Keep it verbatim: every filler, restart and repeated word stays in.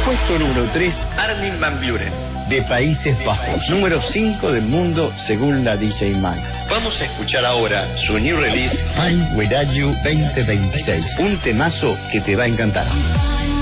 Puesto número tres, Armin van Buuren, de Países Bajos. Número cinco del mundo, según la D J Mag. Vamos a escuchar ahora su new release, Fine Without You veinte veintiséis. Un temazo que te va a encantar.